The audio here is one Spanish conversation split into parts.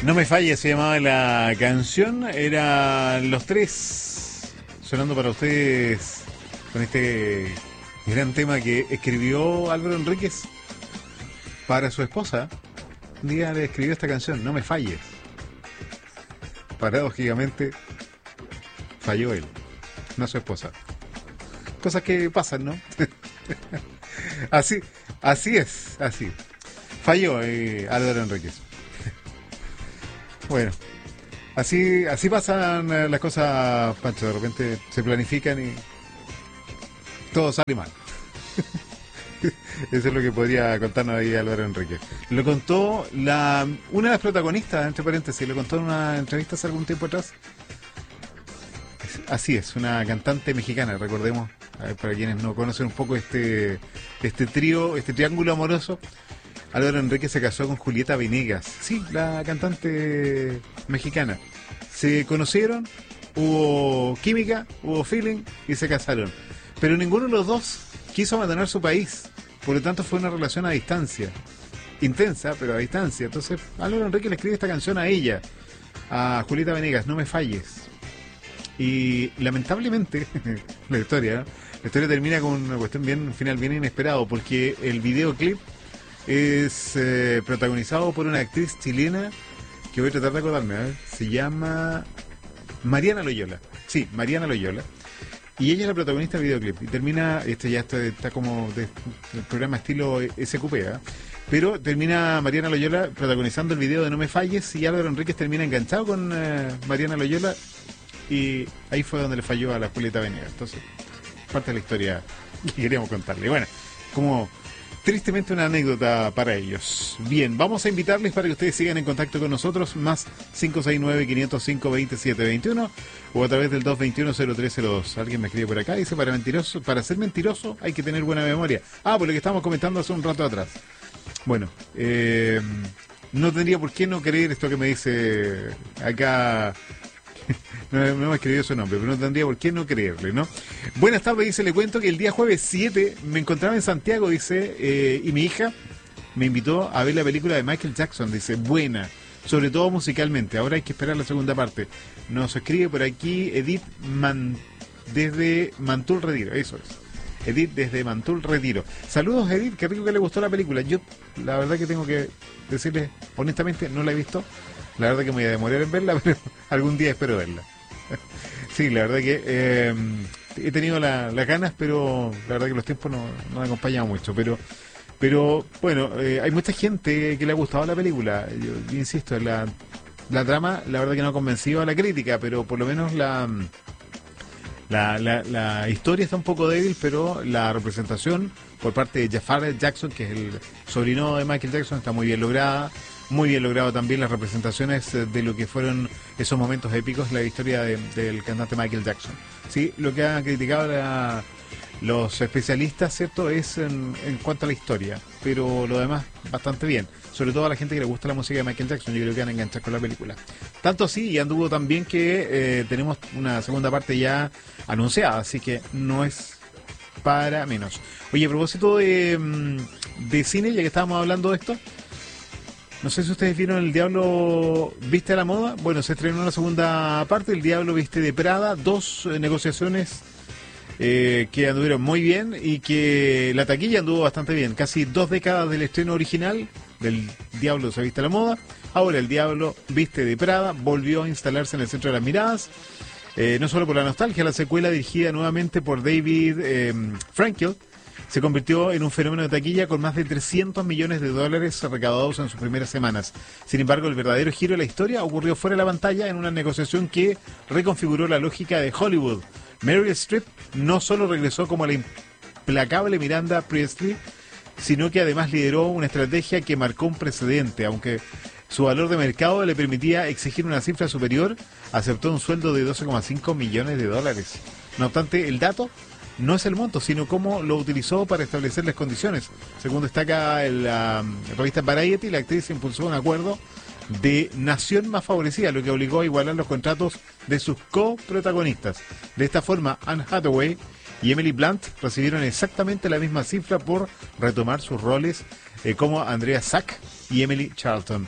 No me falle, se llamaba la canción. Eran los tres sonando para ustedes con este gran tema que escribió Álvaro Enríquez para su esposa. Un día le escribió esta canción, No me falles. Paradójicamente falló él, no su esposa. Cosas que pasan, ¿no? así es. Falló Álvaro Enríquez. Bueno, así pasan las cosas, Pancho. De repente se planifican y todo sale mal. Eso es lo que podría contarnos ahí Álvaro Enríquez. Lo contó una de las protagonistas, entre paréntesis, lo contó en una entrevista hace algún tiempo atrás. Así es, una cantante mexicana, recordemos, para quienes no conocen un poco este trío, este triángulo amoroso. Álvaro Enríquez se casó con Julieta Venegas, sí, la cantante mexicana. Se conocieron, hubo química, hubo feeling y se casaron. Pero ninguno de los dos quiso abandonar su país, por lo tanto fue una relación a distancia, intensa, pero a distancia. Entonces Álvaro Enríquez le escribe esta canción a ella, a Julieta Venegas, No me falles. Y lamentablemente la historia termina con una cuestión un final bien inesperado, porque el videoclip es protagonizado por una actriz chilena que voy a tratar de acordarme, se llama Mariana Loyola. Sí, Mariana Loyola. Y ella es la protagonista del videoclip. Y termina, está como el programa estilo SQP, pero termina Mariana Loyola protagonizando el video de No me falles y Álvaro Enríquez termina enganchado con Mariana Loyola. Y ahí fue donde le falló a la Julieta Venegas. Entonces, parte de la historia que queríamos contarle. Bueno, como tristemente una anécdota para ellos. Bien, vamos a invitarles para que ustedes sigan en contacto con nosotros, más 569-505-2721 o a través del 221-0302. Alguien me escribe por acá, dice, para ser mentiroso hay que tener buena memoria. Por lo que estábamos comentando hace un rato atrás. Bueno, no tendría por qué no creer esto que me dice acá. No me escribió su nombre, pero no tendría por qué no creerle, ¿no? Buenas tardes, dice, le cuento que el día jueves 7 me encontraba en Santiago, dice, y mi hija me invitó a ver la película de Michael Jackson, dice, buena, sobre todo musicalmente, ahora hay que esperar la segunda parte. Nos escribe por aquí Edith desde Mantul Retiro, eso es. Edith desde Mantul Retiro. Saludos, Edith, qué rico que le gustó la película. Yo, la verdad que tengo que decirles, honestamente, no la he visto. La verdad que me voy a demorar en verla, pero algún día espero verla. Sí, la verdad que he tenido las ganas, pero la verdad que los tiempos no me acompañan mucho. Pero bueno, hay mucha gente que le ha gustado la película. Yo insisto, la trama, la verdad que no ha convencido a la crítica, pero por lo menos la historia está un poco débil, pero la representación por parte de Jafar Jackson, que es el sobrino de Michael Jackson, está muy bien lograda. Muy bien logrado también las representaciones de lo que fueron esos momentos épicos, la historia del cantante Michael Jackson. Sí, lo que han criticado los especialistas, ¿cierto?, es en cuanto a la historia, pero lo demás bastante bien. Sobre todo a la gente que le gusta la música de Michael Jackson, yo creo que van a enganchar con la película. Tanto así, y anduvo también que tenemos una segunda parte ya anunciada, así que no es para menos. Oye, a propósito de cine, ya que estábamos hablando de esto, no sé si ustedes vieron El Diablo Viste a la Moda. Bueno, se estrenó la segunda parte, El Diablo Viste de Prada. 2 negociaciones que anduvieron muy bien y que la taquilla anduvo bastante bien. Casi 2 décadas del estreno original del Diablo se viste a la moda. Ahora El Diablo Viste de Prada volvió a instalarse en el centro de las miradas. No solo por la nostalgia, la secuela dirigida nuevamente por David Frankel se convirtió en un fenómeno de taquilla con más de $300 millones recaudados en sus primeras semanas. Sin embargo, el verdadero giro de la historia ocurrió fuera de la pantalla en una negociación que reconfiguró la lógica de Hollywood. Meryl Streep no solo regresó como la implacable Miranda Priestley, sino que además lideró una estrategia que marcó un precedente. Aunque su valor de mercado le permitía exigir una cifra superior, aceptó un sueldo de $12,5 millones. No obstante, el dato no es el monto, sino cómo lo utilizó para establecer las condiciones. Según destaca la revista Variety, la actriz impulsó un acuerdo de nación más favorecida, lo que obligó a igualar los contratos de sus coprotagonistas. De esta forma, Anne Hathaway y Emily Blunt recibieron exactamente la misma cifra por retomar sus roles como Andrea Sack y Emily Charlton.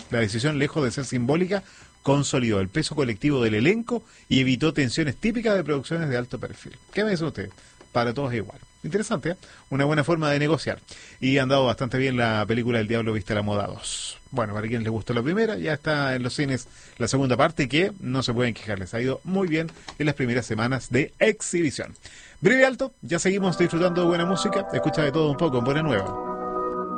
La decisión, lejos de ser simbólica, consolidó el peso colectivo del elenco y evitó tensiones típicas de producciones de alto perfil. ¿Qué me dice usted? Para todos igual. Interesante, ¿eh? Una buena forma de negociar. Y ha andado bastante bien la película El Diablo Viste a la Moda 2. Bueno, para quienes les gustó la primera, ya está en los cines la segunda parte, que no se pueden quejar, les ha ido muy bien en las primeras semanas de exhibición. Breve y alto, ya seguimos disfrutando de buena música, escucha de todo un poco en Buena Nueva.